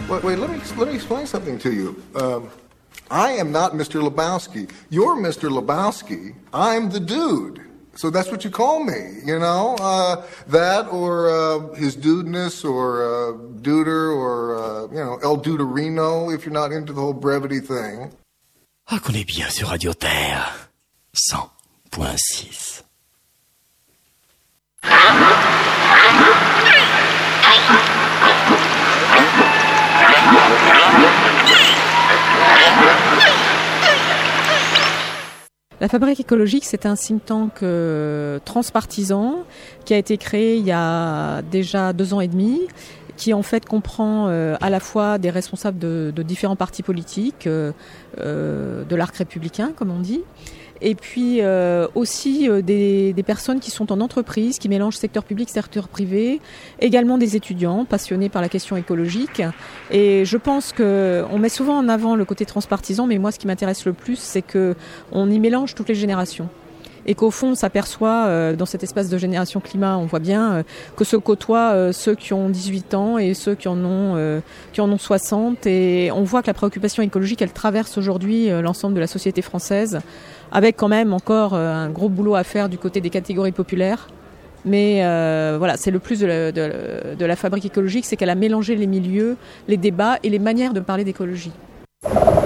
Wait, let me explain something to you. I am not Mr. Lebowski. You're Mr. Lebowski. I'm the dude. So that's what you call me, you know? That or his dudeness or duder or, El Duderino if you're not into the whole brevity thing. Ah, qu'on est bien sur Radio Terre 100.6. La Fabrique écologique, c'est un think tank transpartisan qui a été créé il y a déjà 2 ans et demi, qui en fait comprend à la fois des responsables de différents partis politiques, de l'arc républicain comme on dit, et puis aussi des personnes qui sont en entreprise, qui mélangent secteur public, secteur privé, également des étudiants passionnés par la question écologique. Et je pense qu'on met souvent en avant le côté transpartisan, mais moi ce qui m'intéresse le plus, c'est qu'on y mélange toutes les générations. Et qu'au fond, on s'aperçoit, dans cet espace de génération climat, on voit bien que se côtoient ceux qui ont 18 ans et ceux qui en ont 60. Et on voit que la préoccupation écologique, elle traverse aujourd'hui l'ensemble de la société française, avec quand même encore un gros boulot à faire du côté des catégories populaires. Mais voilà, c'est le plus de la Fabrique écologique, c'est qu'elle a mélangé les milieux, les débats et les manières de parler d'écologie.